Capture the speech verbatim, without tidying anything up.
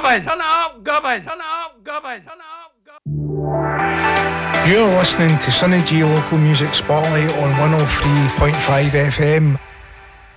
Gavin, turn it up, Gavin, turn it up, Gavin, turn it up, Gavin. You're listening to Sunny G Local Music Spotlight on one oh three point five F M.